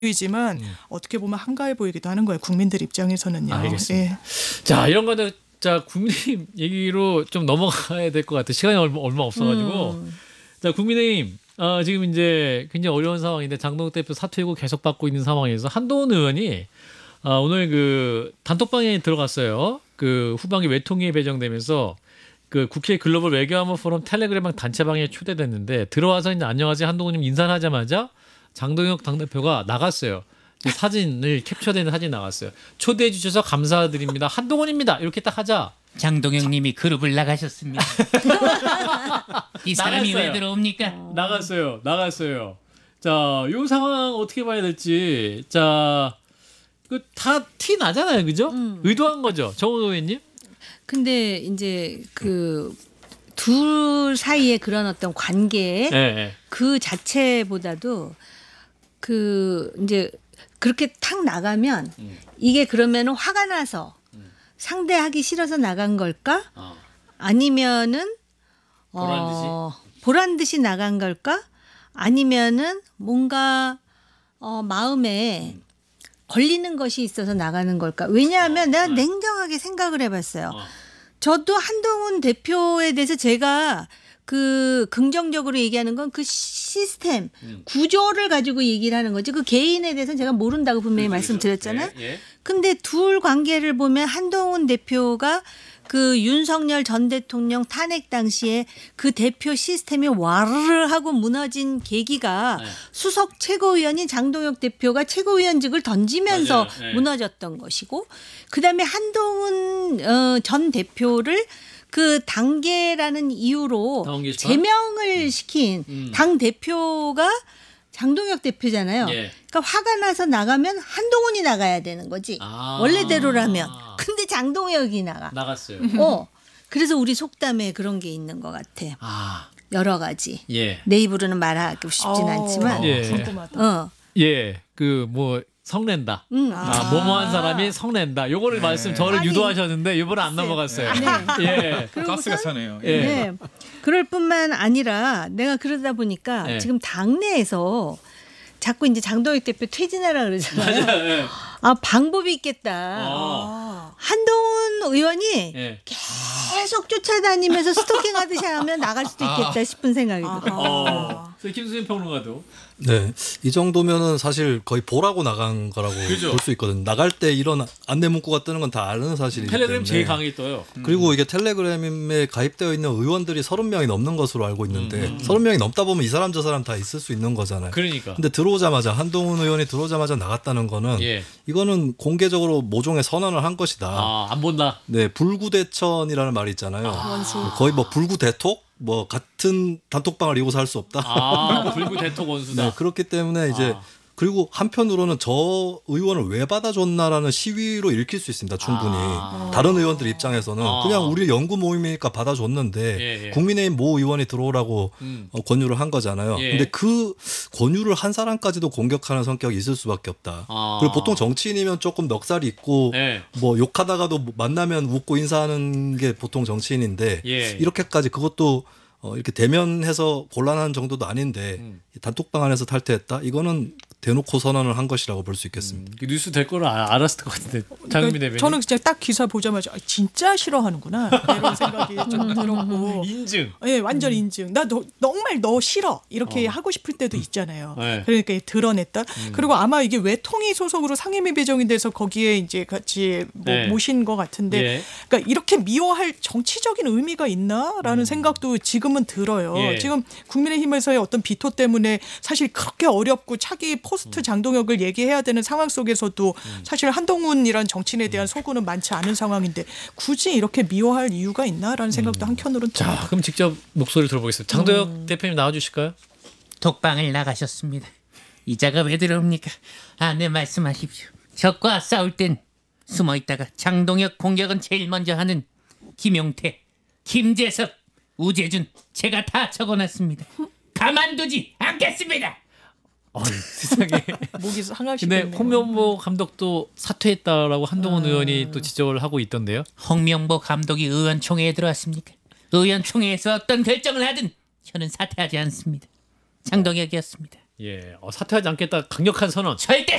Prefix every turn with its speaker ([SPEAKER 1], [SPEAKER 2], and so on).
[SPEAKER 1] 보이지만 어떻게 보면 한가해 보이기도 하는 거예요. 국민들 입장에서는요.
[SPEAKER 2] 알겠습니다. 자, 이런 거는 자 국민의힘 얘기로 좀 넘어가야 될 것 같아요. 시간이 얼마 없어가지고. 자, 국민의힘 지금 이제 굉장히 어려운 상황인데 장동혁 대표 사퇴 예고 계속 받고 있는 상황에서 한동훈 의원이 오늘 그 단톡방에 들어갔어요. 그 후반기 외통위에 배정되면서 그 국회 글로벌 외교안보 포럼 텔레그램방 단체방에 초대됐는데 들어와서 이제 안녕하세요 한동훈님 인사를 하자마자 장동혁 당대표가 나갔어요. 사진을 캡처된 사진 나갔어요. 초대해 주셔서 감사드립니다. 한동훈입니다. 이렇게 딱 하자.
[SPEAKER 3] 장동혁님이 그룹을 나가셨습니다. 이 사람이
[SPEAKER 2] 나갔어요.
[SPEAKER 3] 왜 들어옵니까?
[SPEAKER 2] 나갔어요. 자, 이 상황 어떻게 봐야 될지. 자, 그 다 티 나잖아요, 그죠? 의도한 거죠, 정훈 의원님.
[SPEAKER 4] 근데 이제 그 둘 사이에 그런 어떤 관계
[SPEAKER 2] 네.
[SPEAKER 4] 그 자체보다도 그 이제 그렇게 탁 나가면 이게 그러면은 화가 나서 상대하기 싫어서 나간 걸까? 아니면은 보란 듯이 나간 걸까? 아니면은 뭔가 마음에 걸리는 것이 있어서 나가는 걸까? 왜냐하면 내가 냉정하게 생각을 해봤어요. 저도 한동훈 대표에 대해서 제가 그 긍정적으로 얘기하는 건 그 시스템 구조를 가지고 얘기를 하는 거지 그 개인에 대해서는 제가 모른다고 분명히 말씀드렸잖아요. 근데 둘 관계를 보면 한동훈 대표가 그 윤석열 전 대통령 탄핵 당시에 그 대표 시스템이 와르르 하고 무너진 계기가 수석 최고위원인 장동혁 대표가 최고위원직을 던지면서 무너졌던 것이고 그다음에 한동훈 전 대표를 그 당계라는 이유로 제명을 시킨 당 대표가 장동혁 대표잖아요. 그러니까 화가 나서 나가면 한동훈이 나가야 되는 거지. 원래대로라면. 근데 장동혁이
[SPEAKER 2] 나갔어요.
[SPEAKER 4] 그래서 우리 속담에 그런 게 있는 것 같아. 여러 가지. 내 입으로는 말하고 싶진 않지만.
[SPEAKER 1] 궁금하다.
[SPEAKER 2] 그 뭐 성낸다. 뭐뭐한 사람이 성낸다. 요거를 말씀 저를 유도하셨는데 이번에 안 넘어갔어요.
[SPEAKER 5] 가스가 차네요.
[SPEAKER 4] 그럴 뿐만 아니라 내가 그러다 보니까 지금 당내에서 자꾸 이제 장동혁 대표 퇴진하라 그러잖아요. 방법이 있겠다. 한동훈 의원이 계속 쫓아다니면서 스토킹하듯이 하면 나갈 수도 있겠다 싶은 생각이 들어요.
[SPEAKER 2] 김수진 평론가도.
[SPEAKER 6] 네, 이 정도면은 사실 거의 보라고 나간 거라고 볼 수 있거든요. 나갈 때 이런 안내 문구가 뜨는 건 다 아는 사실이기 때문에.
[SPEAKER 2] 텔레그램 제일 강하게 떠요.
[SPEAKER 6] 그리고 이게 텔레그램에 가입되어 있는 의원들이 30명이 넘는 것으로 알고 있는데 30명이 넘다 보면 이 사람 저 사람 다 있을 수 있는 거잖아요.
[SPEAKER 2] 그러니까.
[SPEAKER 6] 근데 들어오자마자 한동훈 의원이 들어오자마자 나갔다는 거는 이거는 공개적으로 모종의 선언을 한 것이다.
[SPEAKER 2] 안 본다.
[SPEAKER 6] 네, 불구대천이라는 말이 있잖아요. 거의 뭐 불구대톡? 뭐 같은 단톡방을 이고서 할 수 없다.
[SPEAKER 2] 불구 대톡 원수다.
[SPEAKER 6] 네, 그렇기 때문에 이제 그리고 한편으로는 저 의원을 왜 받아줬나라는 시위로 읽힐 수 있습니다. 충분히. 다른 의원들 입장에서는 그냥 우리 연구 모임이니까 받아줬는데 국민의힘 모 의원이 들어오라고 권유를 한 거잖아요. 근데 그 권유를 한 사람까지도 공격하는 성격이 있을 수밖에 없다. 그리고 보통 정치인이면 조금 넉살이 있고 뭐 욕하다가도 만나면 웃고 인사하는 게 보통 정치인인데 이렇게까지 그것도 이렇게 대면해서 곤란한 정도도 아닌데 단톡방 안에서 탈퇴했다? 이거는 대놓고 선언을 한 것이라고 볼 수 있겠습니다.
[SPEAKER 2] 뉴스 될 거를 알았을 것 같은데 장은미 대변인.
[SPEAKER 1] 저는 그냥 딱 기사 보자마자 진짜 싫어하는구나 이런 생각이 좀 들었고.
[SPEAKER 2] 인증.
[SPEAKER 1] 완전 인증. 나 정말 너 싫어 이렇게 하고 싶을 때도 있잖아요. 그러니까 드러냈다. 그리고 아마 이게 외통위 소속으로 상임위 배정이 돼서 거기에 이제 같이 모신 것 같은데, 그러니까 이렇게 미워할 정치적인 의미가 있나라는 생각도 지금은 들어요. 지금 국민의힘에서의 어떤 비토 때문에 사실 그렇게 어렵고 차기 포스트 장동혁을 얘기해야 되는 상황 속에서도 사실 한동훈이란 정치인에 대한 소구는 많지 않은 상황인데 굳이 이렇게 미워할 이유가 있나라는 생각도 한켠으로는 듭니다.
[SPEAKER 2] 자, 그럼 직접 목소리를 들어보겠습니다. 장동혁 대표님 나와주실까요?
[SPEAKER 3] 독방을 나가셨습니다. 이자가 왜 들어옵니까? 네, 말씀하십시오. 적과 싸울 땐 숨어있다가 장동혁 공격은 제일 먼저 하는 김용태, 김재섭, 우재준 제가 다 적어놨습니다. 가만두지 않겠습니다.
[SPEAKER 2] 세상에.
[SPEAKER 1] 목이 상하시네요.
[SPEAKER 2] 근데 홍명보 감독도 사퇴했다라고 한동훈 의원이 또 지적을 하고 있던데요.
[SPEAKER 3] 홍명보 감독이 의원총회에 들어왔습니까? 의원총회에서 어떤 결정을 하든 저는 사퇴하지 않습니다. 장동혁이었습니다.
[SPEAKER 2] 예, 사퇴하지 않겠다 강력한 선언.
[SPEAKER 3] 절대